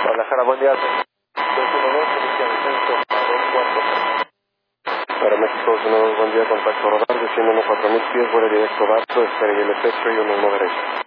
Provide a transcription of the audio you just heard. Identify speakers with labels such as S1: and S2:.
S1: Guadalajara, buen día. 212, inicia descenso a 243. Para México, 212, buen día, contacto radar, desciende 14000 pies, vuelo directo Barco, espera y el efecto y 11 derecho.